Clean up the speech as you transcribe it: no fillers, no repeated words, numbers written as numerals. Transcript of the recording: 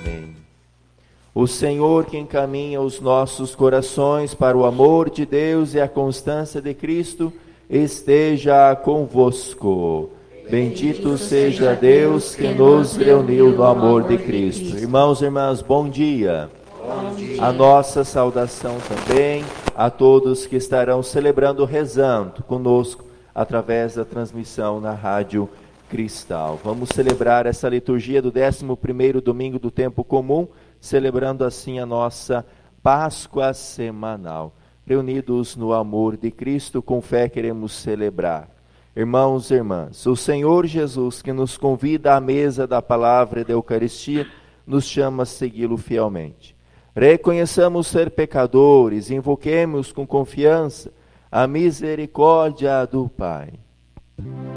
Amém. O Senhor que encaminha os nossos corações para o amor de Deus e a constância de Cristo, esteja convosco. Bendito seja Deus que nos reuniu no amor de Cristo. Irmãos e irmãs, bom dia. Bom dia. A nossa saudação também a todos que estarão celebrando, rezando conosco através da transmissão na Rádio Cristal. Vamos celebrar essa liturgia do 11º domingo do tempo comum, celebrando assim a nossa Páscoa semanal. Reunidos no amor de Cristo, com fé queremos celebrar. Irmãos e irmãs, o Senhor Jesus, que nos convida à mesa da palavra e da Eucaristia, nos chama a segui-lo fielmente. Reconheçamos ser pecadores, invoquemos com confiança a misericórdia do Pai.